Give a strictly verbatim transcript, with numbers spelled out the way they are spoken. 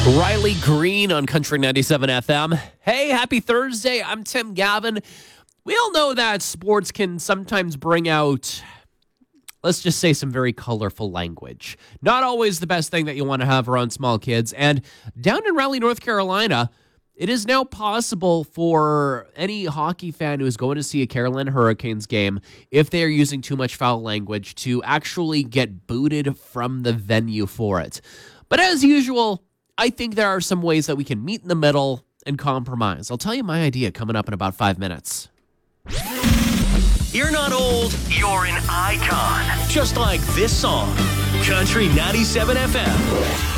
Riley Green on Country ninety-seven F M. Hey, happy Thursday. I'm Tim Gavin. We all know that sports can sometimes bring out, let's just say, some very colorful language. Not always the best thing that you want to have around small kids. And down in Raleigh, North Carolina, it is now possible for any hockey fan who is going to see a Carolina Hurricanes game, if they are using too much foul language, to actually get booted from the venue for it. But as usual, I think there are some ways that we can meet in the middle and compromise. I'll tell you my idea coming up in about five minutes. You're not old, you're an icon. Just like this song. Country ninety-seven F M.